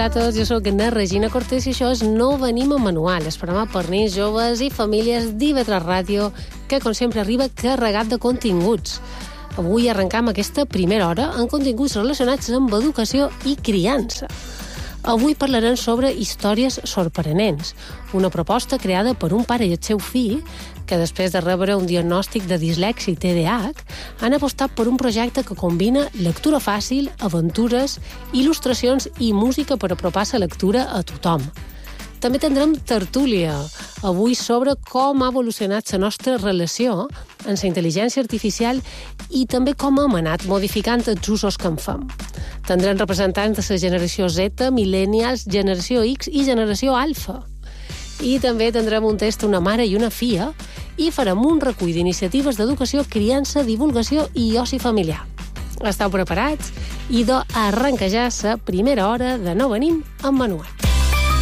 Hola a tots, jo sóc na Regina Cortés i això és No Venim amb Manual, el programa per nens, joves i famílies d'IV3 Ràdio, que com sempre arriba carregat de continguts. Avui arrencam aquesta primera hora amb continguts relacionats amb educació i criança. Avui parlarem sobre històries sorprenents, una proposta creada per un pare i el seu fill que després de rebre un diagnòstic de dislèxia i TDAH han apostat per un projecte que combina lectura fàcil, aventures, il·lustracions i música per apropar la lectura a tothom. També tindrem tertúlia, avui sobre com ha evolucionat la nostra relació amb la intel·ligència artificial i també com hem anat modificant els usos que en fem. Tindrem representants de la generació Z, Millennials, generació X i generació Alfa. I també tindrem un test una mare i una filla i farem un recull d'iniciatives d'educació, criança, divulgació i oci familiar. Esteu preparats? Idò arrenca ja la primera hora de No Venim amb Manual.